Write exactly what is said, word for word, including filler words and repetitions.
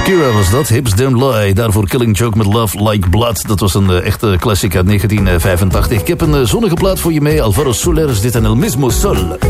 Shakira was dat, Hips Don't Lie. Daarvoor Killing Joke met Love Like Blood. Dat was een uh, echte classic uit negentien vijfentachtig. Ik heb een uh, zonnige plaat voor je mee. Alvaro Soler is dit en El Mismo Sol.